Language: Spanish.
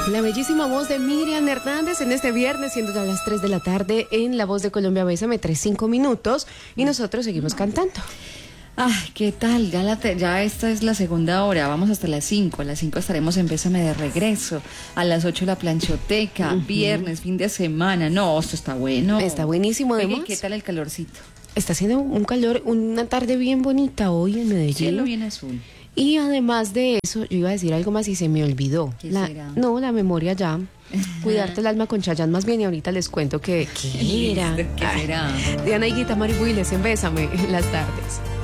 La bellísima voz de Miriam Hernández en este viernes, siendo ya las 3 de la tarde, en La Voz de Colombia. Bésame, 5 minutos y nosotros seguimos cantando. Ay, ¿qué tal? Ya esta es la segunda hora, vamos hasta las 5. A las 5 estaremos en Bésame de regreso. A las 8 la planchoteca, viernes, fin de semana. No, esto está bueno. Está buenísimo, además. ¿Qué tal el calorcito? Está haciendo un calor, una tarde bien bonita hoy en Medellín. Cielo bien azul. Y además de eso, yo iba a decir algo más y se me olvidó. ¿Qué será? No, la memoria ya. Cuidarte el alma con Chayanne más bien, y ahorita les cuento que... ¿Qué era? ¿Qué será? Diana Higuita, Mari Willes en Bésame en las tardes.